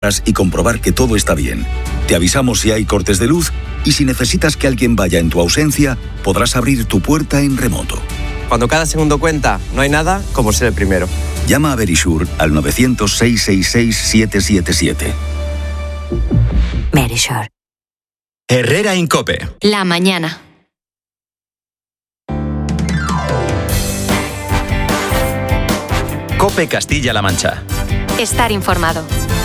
y comprobar que todo está bien. Te avisamos si hay cortes de luz y si necesitas que alguien vaya en tu ausencia, podrás abrir tu puerta en remoto. Cuando cada segundo cuenta, no hay nada como ser el primero. Llama a Verisure al 900-666-777. Verisure. Herrera en COPE. La mañana. COPE Castilla-La Mancha. Estar informado.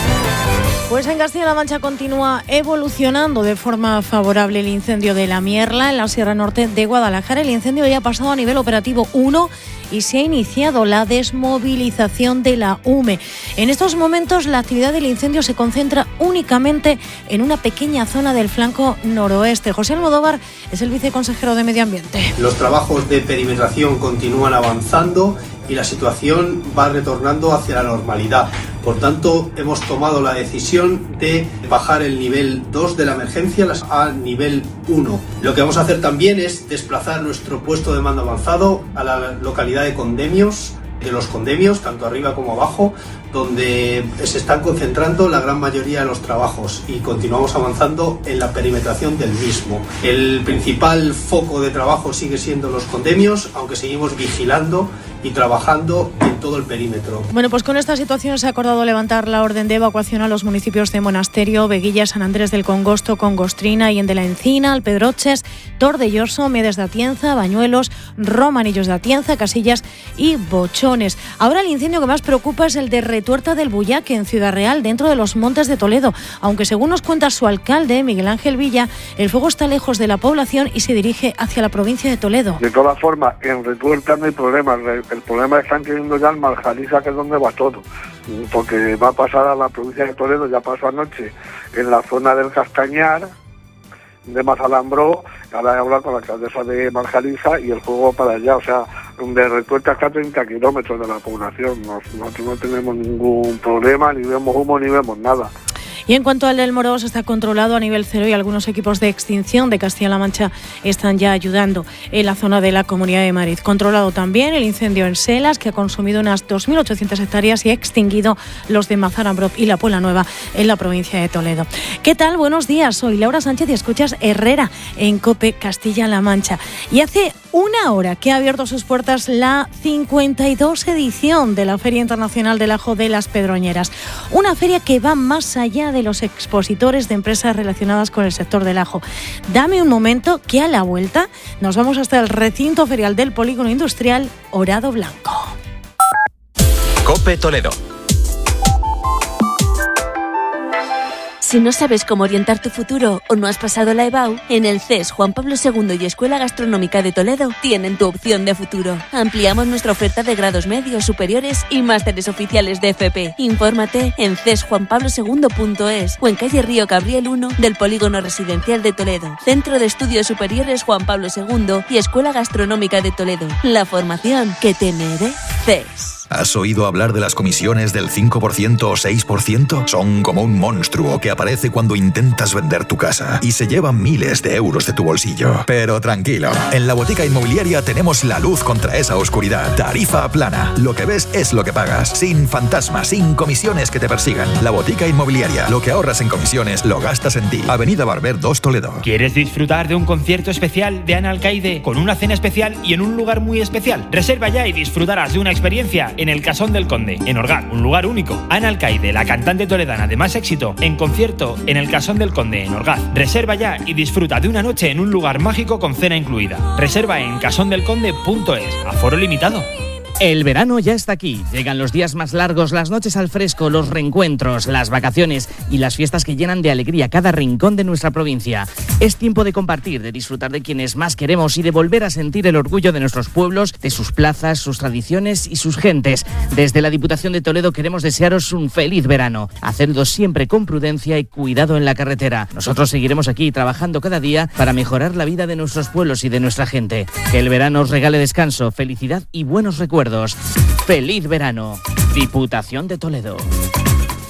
Pues en Castilla-La Mancha continúa evolucionando de forma favorable el incendio de La Mierla en la Sierra Norte de Guadalajara. El incendio ya ha pasado a nivel operativo 1 y se ha iniciado la desmovilización de la UME. En estos momentos la actividad del incendio se concentra únicamente en una pequeña zona del flanco noroeste. José Almodóvar es el viceconsejero de Medio Ambiente. Los trabajos de perimetración continúan avanzando y la situación va retornando hacia la normalidad. Por tanto, hemos tomado la decisión de bajar el nivel 2 de la emergencia a nivel 1. Lo que vamos a hacer también es desplazar nuestro puesto de mando avanzado a la localidad de los condemios, tanto arriba como abajo, donde se están concentrando la gran mayoría de los trabajos y continuamos avanzando en la perimetración del mismo. El principal foco de trabajo sigue siendo los condemios, aunque seguimos vigilando y trabajando en todo el perímetro. Bueno, pues con esta situación se ha acordado levantar la orden de evacuación a los municipios de Monasterio, Veguilla, San Andrés del Congosto, Congostrina, Allende la Encina, Alpedroches, Tor de Llorso, Medes de Atienza, Bañuelos, Romanillos de Atienza, Casillas y Bochones. Ahora el incendio que más preocupa es el de Retuerta del Buyaque, en Ciudad Real, dentro de los Montes de Toledo. Aunque según nos cuenta su alcalde, Miguel Ángel Villa, el fuego está lejos de la población y se dirige hacia la provincia de Toledo. De todas formas, en Retuerta no hay problema. El problema están teniendo ya en Maljaliza, que es donde va todo, porque va a pasar a la provincia de Toledo. Ya pasó anoche en la zona del Castañar, de Mazalambró. Ahora he hablado con la alcaldesa de Maljaliza y el fuego para allá, o sea, de Retuerta hasta 30 kilómetros de la población. Nosotros no tenemos ningún problema, ni vemos humo ni vemos nada. Y en cuanto al del Morós, está controlado a nivel 0 y algunos equipos de extinción de Castilla-La Mancha están ya ayudando en la zona de la Comunidad de Madrid. Controlado también el incendio en Selas, que ha consumido unas 2.800 hectáreas y ha extinguido los de Mazarambro y la Puebla Nueva en la provincia de Toledo. ¿Qué tal? Buenos días, soy Laura Sánchez y escuchas Herrera en COPE Castilla-La Mancha. Y hace una hora que ha abierto sus puertas la 52 edición de la Feria Internacional del Ajo de las Pedroñeras. Una feria que va más allá de los expositores de empresas relacionadas con el sector del ajo. Dame un momento que a la vuelta nos vamos hasta el recinto ferial del Polígono Industrial Horado Blanco. COPE Toledo. Si no sabes cómo orientar tu futuro o no has pasado la EBAU, en el CES Juan Pablo II y Escuela Gastronómica de Toledo tienen tu opción de futuro. Ampliamos nuestra oferta de grados medios, superiores y másteres oficiales de FP. Infórmate en cesjuanpablosegundo.es o en calle Río Cabriel 1 del Polígono Residencial de Toledo. Centro de Estudios Superiores Juan Pablo II y Escuela Gastronómica de Toledo. La formación que te mereces. ¿Has oído hablar de las comisiones del 5% o 6%? Son como un monstruo que aparece cuando intentas vender tu casa y se llevan miles de euros de tu bolsillo. Pero tranquilo, en la Botica Inmobiliaria tenemos la luz contra esa oscuridad. Tarifa plana. Lo que ves es lo que pagas. Sin fantasmas, sin comisiones que te persigan. La Botica Inmobiliaria. Lo que ahorras en comisiones lo gastas en ti. Avenida Barber 2 Toledo. ¿Quieres disfrutar de un concierto especial de Ana Alcaide con una cena especial y en un lugar muy especial? Reserva ya y disfrutarás de una experiencia en el Casón del Conde, en Orgaz, un lugar único. Ana Alcaide, la cantante toledana de más éxito, en concierto en el Casón del Conde, en Orgaz. Reserva ya y disfruta de una noche en un lugar mágico con cena incluida. Reserva en casondelconde.es. Aforo limitado. El verano ya está aquí. Llegan los días más largos, las noches al fresco, los reencuentros, las vacaciones y las fiestas que llenan de alegría cada rincón de nuestra provincia. Es tiempo de compartir, de disfrutar de quienes más queremos y de volver a sentir el orgullo de nuestros pueblos, de sus plazas, sus tradiciones y sus gentes. Desde la Diputación de Toledo queremos desearos un feliz verano. Hacedlo siempre con prudencia y cuidado en la carretera. Nosotros seguiremos aquí trabajando cada día para mejorar la vida de nuestros pueblos y de nuestra gente. Que el verano os regale descanso, felicidad y buenos recuerdos. ¡Feliz verano! Diputación de Toledo.